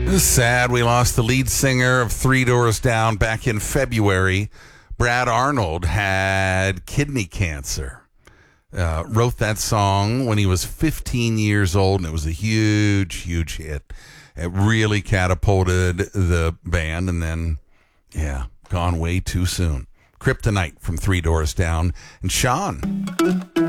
Sad we lost the lead singer of Three Doors Down back in February. Brad Arnold had kidney cancer. Wrote that song when he was 15 years old, and it was a huge, huge hit. It really catapulted the band, and then, gone way too soon. Kryptonite from Three Doors Down. And Sean.